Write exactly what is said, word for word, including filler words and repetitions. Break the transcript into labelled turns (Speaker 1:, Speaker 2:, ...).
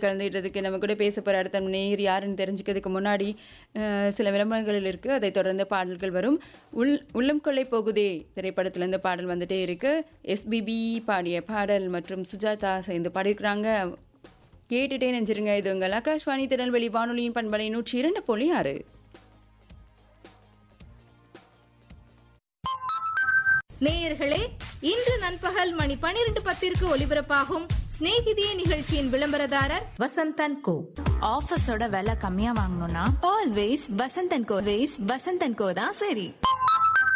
Speaker 1: கலந்துகிட்டதுக்கு. நம்ம கூட பேச போற அடுத்த நேயர் யாருன்னு தெரிஞ்சுக்கிறதுக்கு முன்னாடி அஹ், சில விளம்பரங்கள் இருக்கு. அதை தொடர்ந்து பாடல்கள் வரும். உள் உள்ளம் கொள்ளை போகுதே திரைப்படத்துல இருந்து பாடல் வந்துட்டே இருக்கு. எஸ்பிபி பாடிய பாடல் மற்றும் சுஜாதா சேர்ந்து பாடியிருக்கிறாங்க. கேட்டுட்டே நெஞ்சிருங்க. இது உங்கள் ஆகாஷ்வாணி திருநெல்வேலி வானொலியின் பண்பலை நூற்றி இரண்டு புள்ளி ஆறு.
Speaker 2: நேயர்களே, இன்று நண்பகல் மணி பனிரெண்டு பத்திற்கு ஒலிபரப்பாகும் ஸ்நேகிதியே நிகழ்ச்சியின் விளம்பரதாரர் வசந்தன் கோ.
Speaker 3: ஆஃபர்ஸோட விலை கம்மியா வாங்கணும்னா
Speaker 4: ஆல்வேஸ் வசந்தன் கோ. வேஸ் வசந்தன் கோ தான் சரி.